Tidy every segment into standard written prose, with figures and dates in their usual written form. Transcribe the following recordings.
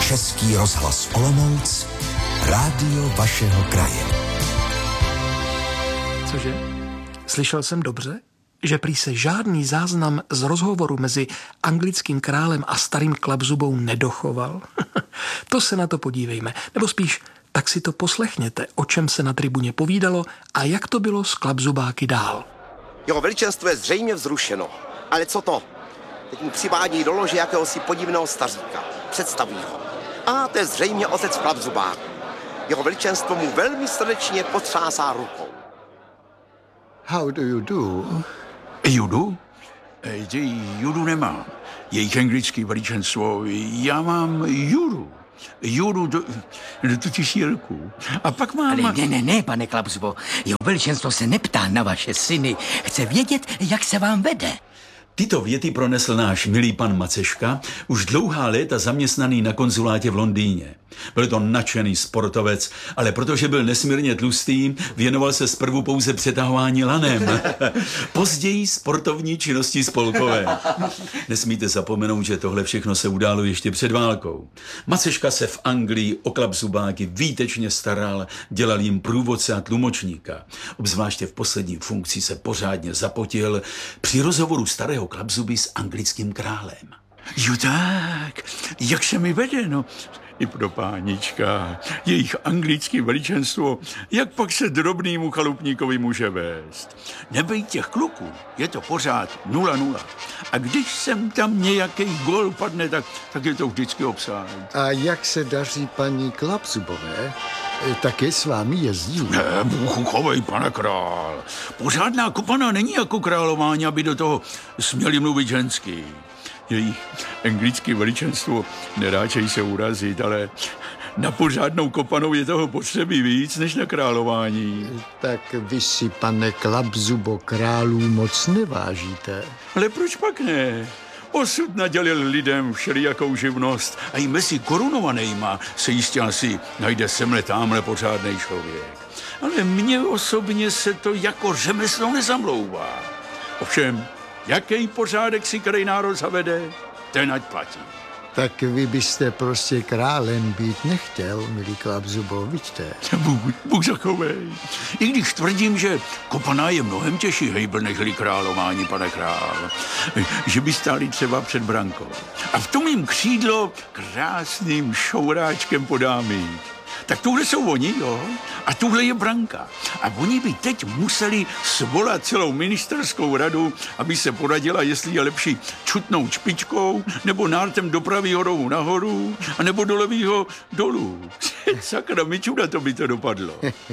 Český rozhlas Olomouc, rádio vašeho kraje. Cože? Slyšel jsem dobře? Že prý se žádný záznam z rozhovoru mezi anglickým králem a starým Klapzubou nedochoval? To se na to podívejme. Nebo spíš, tak si to poslechněte, o čem se na tribuně povídalo a jak to bylo s Klapzubáky dál. Jeho veličenstvo je zřejmě vzrušeno. Ale co to? Teď mu přivádí do lože jakéhosi podivného staříka. Představují ho. A to je zřejmě otec Klapzubáků. Jeho veličenstvo mu velmi srdečně potřásá rukou. How do you do? Judu? Judu nemám. Jejich anglický veličenstvo. Já mám judu. Judu do tisílku. A pak mám... Ale ne, pane Klapzubo. Jeho veličenstvo se neptá na vaše syny. Chce vědět, jak se vám vede. Tyto věty pronesl náš milý pan Maceška, už dlouhá léta zaměstnaný na konzulátě v Londýně. Byl to nadšený sportovec, ale protože byl nesmírně tlustý, věnoval se zprvu pouze přetahování lanem. Později sportovní činnosti spolkové. Nesmíte zapomenout, že tohle všechno se událo ještě před válkou. Maceška se v Anglii o Klapzubáky výtečně staral, dělal jim průvodce a tlumočníka. Obzvláště v poslední funkci se pořádně zapotil při rozhovoru starého Klapzuby s anglickým králem. Jo tak, jak se mi vede, no. I pro pánička, jejich anglické veličenstvo, jak pak se drobnýmu chalupníkovi může vést. Nebej těch kluků, je to pořád 0-0. A když sem tam nějaký gól padne, tak je to vždycky obsáhne. A jak se daří paní Klapzubové? Také s vámi jezdí? Ne, Bůh uchovej, pane král. Pořádná kopaná není jako králování, aby do toho směli mluvit ženský. Jejich anglické veličenstvo neráčej se urazit, ale na pořádnou kopanou je toho potřeby víc, než na králování. Tak vy si, pane Klapzubo, králů moc nevážíte. Ale proč pak ne? Osud nadělil lidem všelijakou živnost a i mezi korunovanejma se jistě asi najde semle támhle pořádnej člověk. Ale mně osobně se to jako řemeslo nezamlouvá. Ovšem, jaký pořádek si který národ zavede, ten ať platí. Tak vy byste prostě králem být nechtěl, milý Klapzubo, vidíte? Bůh zachovej. I když tvrdím, že kopaná je mnohem těžší hejbl nežli králování, pane král. Že by stáli třeba před brankou. A v tom jim křídlo krásným šouráčkem podámí. Tak tuhle jsou oni, jo? A tuhle je branka. A oni by teď museli svolat celou ministerskou radu, aby se poradila, jestli je lepší čutnou špičkou, nebo nártem do pravýho rohu nahoru, a nebo do levýho dolů. Sakra, mi čuda, to by to dopadlo.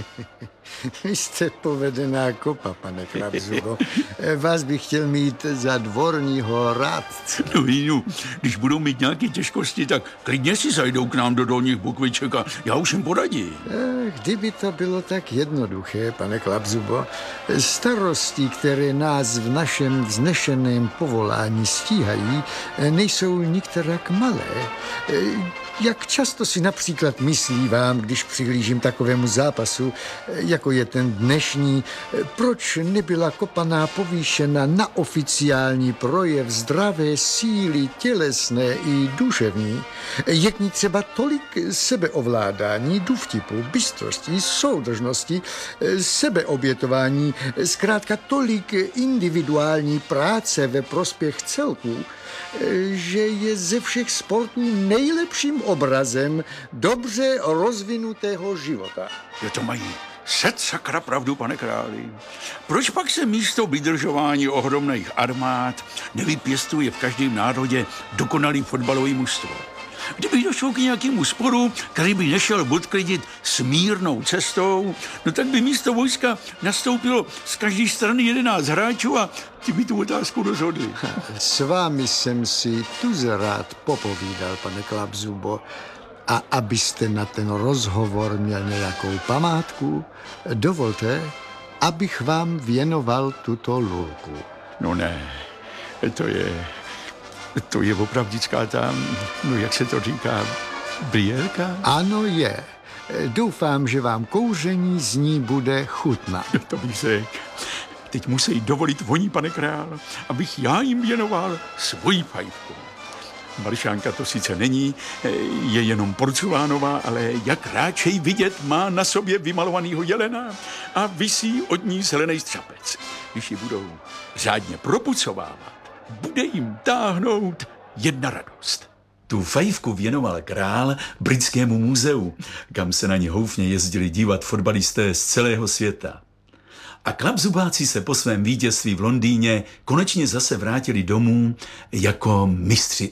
Vy jste povedená kopa, pane Klapzubo. Vás bych chtěl mít za dvorního rádce. No, když budou mít nějaké těžkosti, tak klidně si zajdou k nám do Dolních Bukviček a já už jim poradím. Kdyby to bylo tak jednoduché, pane Klapzubo, starosti, které nás v našem vznešeném povolání stíhají, nejsou nikterak malé. Jak často si například myslívám, když přihlížím takovému zápasu, jako je ten dnešní, proč nebyla kopaná povýšena na oficiální projev zdravé síly tělesné i duševní? Je k ní třeba tolik sebeovládání, důvtipu, bystrosti, soudržnosti, sebeobětování, zkrátka tolik individuální práce ve prospěch celku, že je ze všech sportů nejlepším obrazem dobře rozvinutého života. Je to mají set sakra pravdu, pane králi. Proč pak se místo vydržování ohromných armád nevypěstuje v každém národě dokonalý fotbalový mužstvo? Kdyby došlo k nějakému sporu, který by nešel odklidit smírnou cestou, no tak by místo vojska nastoupilo z každé strany 11 hráčů a ti by tu otázku rozhodli. S vámi jsem si tu rád popovídal, pane Klapzubo. A abyste na ten rozhovor měl nějakou památku, dovolte, abych vám věnoval tuto lůlku. No ne, to je opravdická no jak se to říká, briérka? Ano, je. Doufám, že vám kouření z ní bude chutnat. To bych řekl. Teď musí dovolit voní, pane král, abych já jim věnoval svoji fajfku. Maršánka to sice není, je jenom porculánová, ale jak ráčej vidět, má na sobě vymalovanýho jelena a visí od ní zelený střapec. Když ji budou řádně propucovávat, bude jim táhnout jedna radost. Tu fajfku věnoval král Britskému muzeu, kam se na ně houfně jezdili dívat fotbalisté z celého světa. A klapzubáci se po svém vítězství v Londýně konečně zase vrátili domů jako mistři